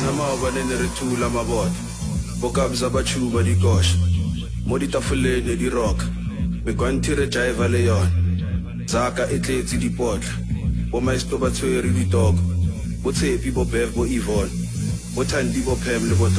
maobane ne re thula mabota bokabza bachuba dikosha mo ditafoleng di rock megwanti re jive le yona zaka e tletse dipotla bo maestro ba tshwere ditogo bo tshepi bo bev bo Yvonne bo thandi bo phem le bo